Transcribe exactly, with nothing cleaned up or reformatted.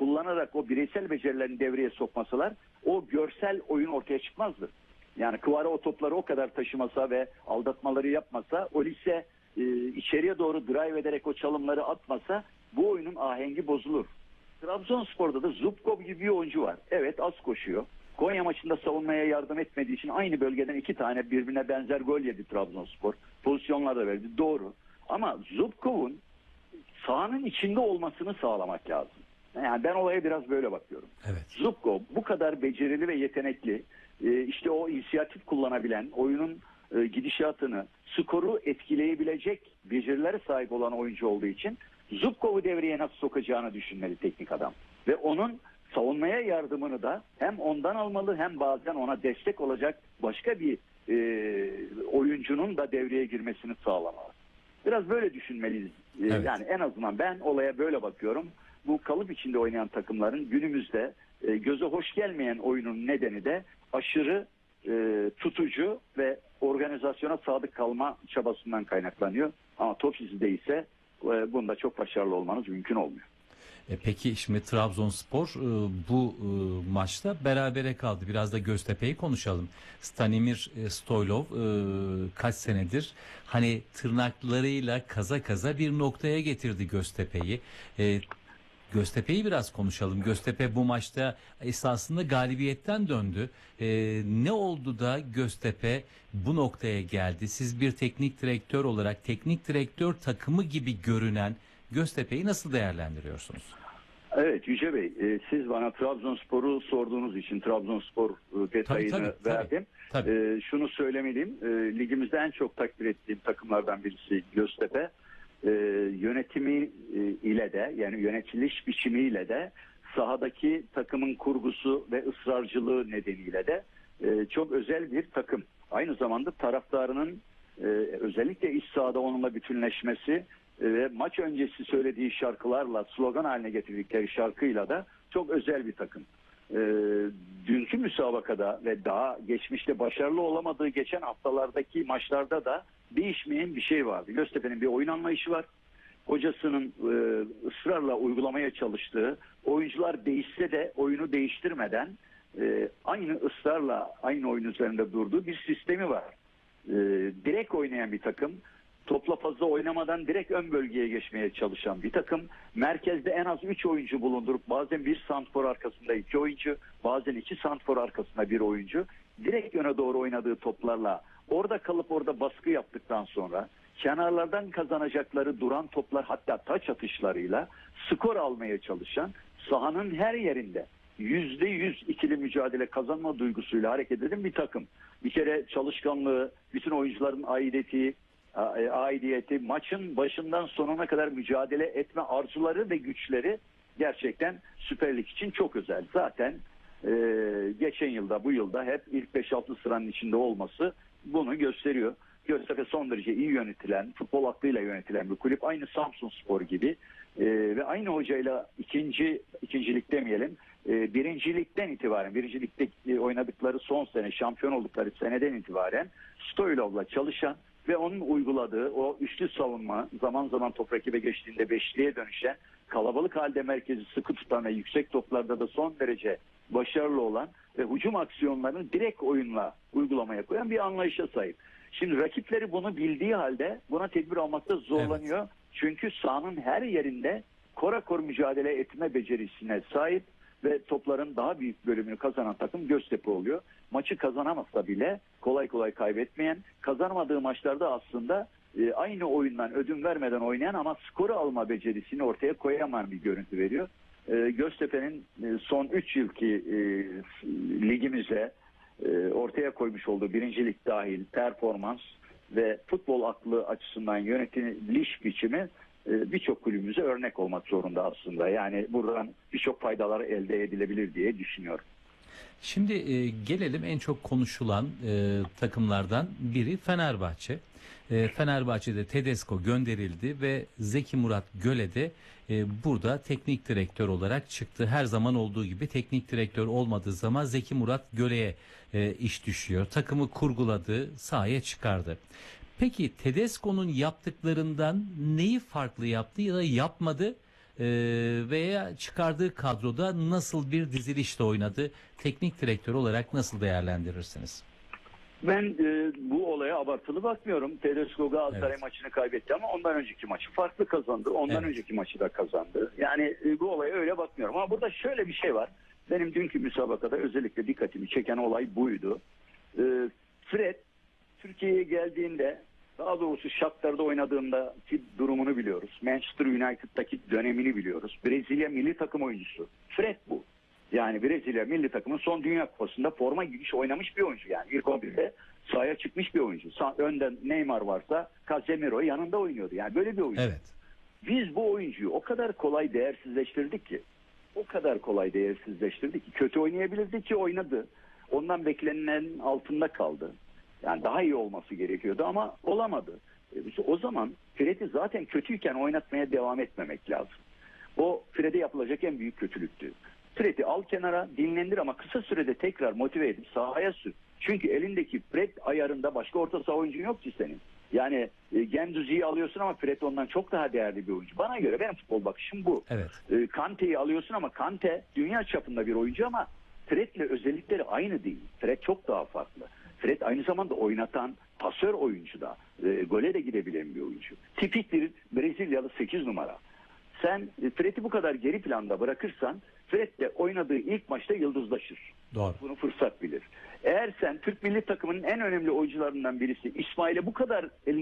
kullanarak o bireysel becerilerini devreye sokmasalar o görsel oyun ortaya çıkmazdı. Yani Kvara o topları o kadar taşımasa ve aldatmaları yapmasa, Olise e, içeriye doğru drive ederek o çalımları atmasa bu oyunun ahengi bozulur. Trabzonspor'da da Zubkov gibi bir oyuncu var. Evet, az koşuyor. Konya maçında savunmaya yardım etmediği için aynı bölgeden iki tane birbirine benzer gol yedi Trabzonspor. Pozisyonlar da verdi. Doğru. Ama Zubkov'un sahanın içinde olmasını sağlamak lazım. Yani ben olaya biraz böyle bakıyorum. Evet. Zubkov bu kadar becerili ve yetenekli, işte o inisiyatif kullanabilen, oyunun gidişatını, skoru etkileyebilecek becerilere sahip olan oyuncu olduğu için Zubkov'u devreye nasıl sokacağını düşünmeli teknik adam. Ve onun savunmaya yardımını da hem ondan almalı hem bazen ona destek olacak başka bir e, oyuncunun da devreye girmesini sağlamalı. Biraz böyle düşünmeliyiz. E, evet. Yani en azından ben olaya böyle bakıyorum. Bu kalıp içinde oynayan takımların günümüzde e, göze hoş gelmeyen oyunun nedeni de aşırı e, tutucu ve organizasyona sadık kalma çabasından kaynaklanıyor. Ama top sizde ise e, bunda çok başarılı olmanız mümkün olmuyor. E peki şimdi Trabzonspor e, bu e, maçta berabere kaldı. Biraz da Göztepe'yi konuşalım. Stanimir e, Stoylov e, kaç senedir hani tırnaklarıyla kaza kaza bir noktaya getirdi Göztepe'yi. E, Göztepe'yi biraz konuşalım. Göztepe bu maçta esasında galibiyetten döndü. E, ne oldu da Göztepe bu noktaya geldi? Siz bir teknik direktör olarak teknik direktör takımı gibi görünen Göztepe'yi nasıl değerlendiriyorsunuz? Evet Yüce Bey, e, siz bana Trabzonspor'u sorduğunuz için Trabzonspor e, detayını tabii, tabii, verdim. Tabii. E, şunu söylemeliyim, e, ligimizde en çok takdir ettiğim takımlardan birisi Göztepe. E, yönetimi e, ile de, yani yönetiliş biçimiyle de, sahadaki takımın kurgusu ve ısrarcılığı nedeniyle de e, çok özel bir takım. Aynı zamanda taraftarının e, özellikle iç sahada onunla bütünleşmesi ve maç öncesi söylediği şarkılarla, slogan haline getirdikleri şarkıyla da çok özel bir takım. E, dünkü müsabakada ve daha geçmişte başarılı olamadığı geçen haftalardaki maçlarda da değişmeyen bir şey vardı. Göztepe'nin bir oyun anlayışı var. Hocasının e, ısrarla uygulamaya çalıştığı, oyuncular değişse de oyunu değiştirmeden e, aynı ısrarla aynı oyun üzerinde durduğu bir sistemi var. E, direkt oynayan bir takım. Topla fazla oynamadan direkt ön bölgeye geçmeye çalışan bir takım. Merkezde en az üç oyuncu bulundurup bazen bir santfor arkasında iki oyuncu, bazen iki santfor arkasında bir oyuncu. Direkt öne doğru oynadığı toplarla orada kalıp orada baskı yaptıktan sonra kenarlardan kazanacakları duran toplar, hatta taç atışlarıyla skor almaya çalışan, sahanın her yerinde yüzde yüz ikili mücadele kazanma duygusuyla hareket eden bir takım. Bir kere çalışkanlığı, bütün oyuncuların aidiyeti, aidiyeti, maçın başından sonuna kadar mücadele etme arzuları ve güçleri gerçekten Süper Lig için çok özel. Zaten e, geçen yılda, bu yılda hep ilk beş altı sıranın içinde olması bunu gösteriyor. Göztepe son derece iyi yönetilen, futbol aklıyla yönetilen bir kulüp. Aynı Samsunspor gibi e, ve aynı hocayla ikinci, ikincilik demeyelim, e, birincilikten itibaren, birincilikte e, oynadıkları son sene, şampiyon oldukları seneden itibaren Stoylov'la çalışan ve onun uyguladığı o üçlü savunma, zaman zaman top rakibe geçtiğinde beşliğe dönüşen, kalabalık halde merkezi sıkı tutan ve yüksek toplarda da son derece başarılı olan ve hücum aksiyonlarını direkt oyunla uygulamaya koyan bir anlayışa sahip. Şimdi rakipleri bunu bildiği halde buna tedbir almakta zorlanıyor. Evet. Çünkü sahanın her yerinde korakor mücadele etme becerisine sahip ve topların daha büyük bölümünü kazanan takım Göztepe oluyor. Maçı kazanamazsa bile kolay kolay kaybetmeyen, kazanmadığı maçlarda aslında e, aynı oyundan ödün vermeden oynayan ama skoru alma becerisini ortaya koyamayan bir görüntü veriyor. E, Göztepe'nin e, son üç yılki e, ligimize e, ortaya koymuş olduğu birincilik dahil performans ve futbol aklı açısından yönetiliş biçimi e, birçok kulübümüze örnek olmak zorunda aslında. Yani buradan birçok faydalar elde edilebilir diye düşünüyorum. Şimdi e, gelelim en çok konuşulan e, takımlardan biri Fenerbahçe. E, Fenerbahçe'de Tedesco gönderildi ve Zeki Murat Göle de e, burada teknik direktör olarak çıktı. Her zaman olduğu gibi teknik direktör olmadığı zaman Zeki Murat Göle'ye e, iş düşüyor. Takımı kurguladı, sahaya çıkardı. Peki Tedesco'nun yaptıklarından neyi farklı yaptı ya da yapmadı? e, veya çıkardığı kadroda nasıl bir dizilişte oynadı? Teknik direktör olarak nasıl değerlendirirsiniz? Ben e, bu olaya abartılı bakmıyorum. Tedesco Galatasaray Evet. maçını kaybetti ama ondan önceki maçı farklı kazandı. Ondan Evet. önceki maçı da kazandı. Yani e, bu olaya öyle bakmıyorum. Ama burada şöyle bir şey var. Benim dünkü müsabakada özellikle dikkatimi çeken olay buydu. E, Fred Türkiye'ye geldiğinde, daha doğrusu Shakhtar'da oynadığındaki durumunu biliyoruz. Manchester United'daki dönemini biliyoruz. Brezilya milli takım oyuncusu. Fred bu. Yani Brezilya milli takımın son Dünya Kupası'nda forma giymiş oynamış bir oyuncu. Yani ilk on birde sahaya çıkmış bir oyuncu. Sa- Önden Neymar varsa Casemiro yanında oynuyordu. Yani böyle bir oyuncu. Evet. Biz bu oyuncuyu o kadar kolay değersizleştirdik ki, o kadar kolay değersizleştirdik ki, kötü oynayabilirdi ki oynadı. Ondan beklenilenin altında kaldı. Yani daha iyi olması gerekiyordu ama olamadı. E, O zaman Fred'i zaten kötüyken oynatmaya devam etmemek lazım. O Fred'e yapılacak en büyük kötülüktü. Fred'i al kenara, dinlendir ama kısa sürede tekrar motive edip sahaya sür. Çünkü elindeki Fred ayarında başka orta saha oyuncun yok ki senin. Yani e, Gendouzi'yi alıyorsun ama Fred ondan çok daha değerli bir oyuncu. Bana göre benim futbol bakışım bu. Evet. E, Kante'yi alıyorsun ama Kante dünya çapında bir oyuncu ama Fred'le özellikleri aynı değil. Fred çok daha farklı. Fred aynı zamanda oynatan, pasör oyuncu da. E, gole de gidebilen bir oyuncu. Tipik bir Brezilyalı sekiz numara. Sen e, Fred'i bu kadar geri planda bırakırsan Fred de oynadığı ilk maçta yıldızlaşır. Doğru. Bunu fırsat bilir. Eğer sen Türk milli takımının en önemli oyuncularından birisi İsmail'e bu kadar elini